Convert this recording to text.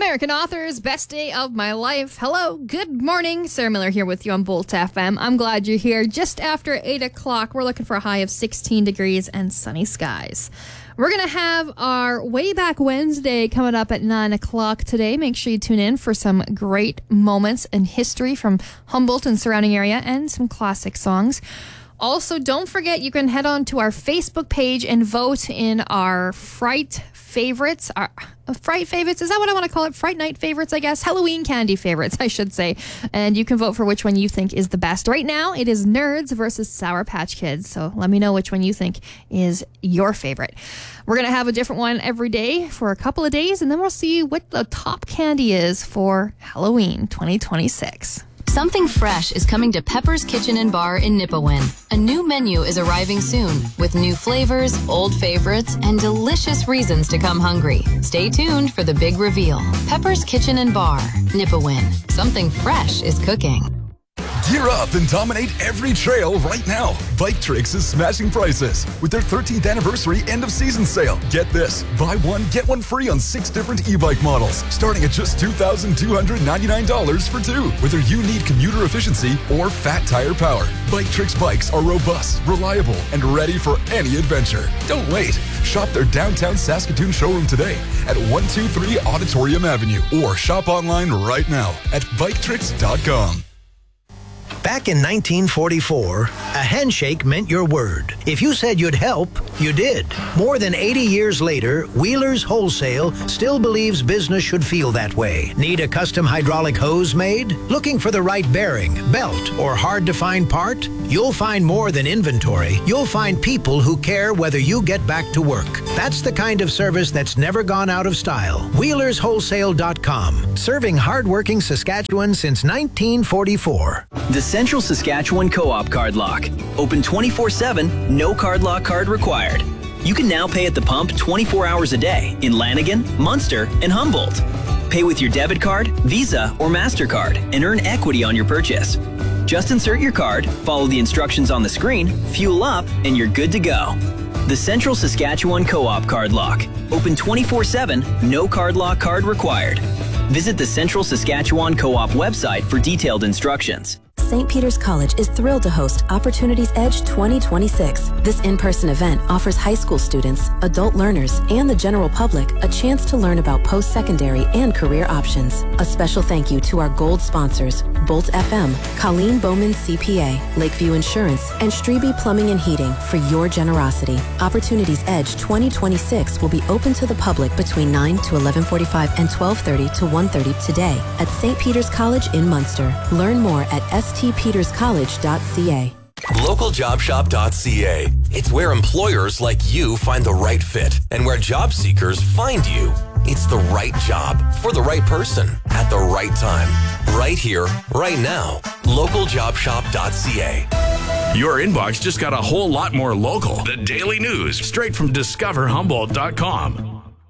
American Authors, best day of my life. Hello, good morning. Sarah Miller here with you on Bolt FM. I'm glad you're here. Just after 8 o'clock, we're looking for a high of 16 degrees and sunny skies. We're going to have our Way Back Wednesday coming up at 9 o'clock today. Make sure you tune in for some great moments in history from Humboldt and surrounding area and some classic songs. Also, don't forget you can head on to our Facebook page and vote in our Fright Favorites. Our Fright Favorites, is that what I want to call it? Fright Night Favorites, I guess. Halloween candy favorites, I should say. And you can vote for which one you think is the best. Right now, it is Nerds versus Sour Patch Kids. So let me know which one you think is your favorite. We're going to have a different one every day for a couple of days, and then we'll see what the top candy is for Halloween 2026. Something fresh is coming to Pepper's Kitchen and Bar in Nipawin. A new menu is arriving soon with new flavors, old favorites, and delicious reasons to come hungry. Stay tuned for the big reveal. Pepper's Kitchen and Bar, Nipawin. Something fresh is cooking. Gear up and dominate every trail right now. Bike Tricks is smashing prices with their 13th anniversary end-of-season sale. Get this, buy one, get one free on 6 different e-bike models, starting at just $2,299 for 2. Whether you need commuter efficiency or fat tire power, Bike Tricks bikes are robust, reliable, and ready for any adventure. Don't wait. Shop their downtown Saskatoon showroom today at 123 Auditorium Avenue or shop online right now at biketricks.com. Back in 1944, a handshake meant your word. If you said you'd help, you did. More than 80 years later, Wheelers Wholesale still believes business should feel that way. Need a custom hydraulic hose made? Looking for the right bearing, belt, or hard-to-find part? You'll find more than inventory. You'll find people who care whether you get back to work. That's the kind of service that's never gone out of style. WheelersWholesale.com. Serving hardworking Saskatchewan since 1944. The Central Saskatchewan Co-op Card Lock. Open 24/7, no card lock card required. You can now pay at the pump 24 hours a day in Lanigan, Munster, and Humboldt. Pay with your debit card, Visa, or MasterCard and earn equity on your purchase. Just insert your card, follow the instructions on the screen, fuel up, and you're good to go. The Central Saskatchewan Co-op Card Lock. Open 24/7, no card lock card required. Visit the Central Saskatchewan Co-op website for detailed instructions. St. Peter's College is thrilled to host Opportunities Edge 2026. This in-person event offers high school students, adult learners, and the general public a chance to learn about post-secondary and career options. A special thank you to our gold sponsors, Bolt FM, Colleen Bowman CPA, Lakeview Insurance, and Strebe Plumbing and Heating for your generosity. Opportunities Edge 2026 will be open to the public between 9 to 11:45 and 12:30 to 1:30 today at St. Peter's College in Munster. Learn more at stpeterscollege.ca. LocalJobShop.ca. It's where employers like you find the right fit and where job seekers find you. It's the right job for the right person at the right time. Right here, right now. LocalJobShop.ca. Your inbox just got a whole lot more local. The Daily News, straight from DiscoverHumboldt.com.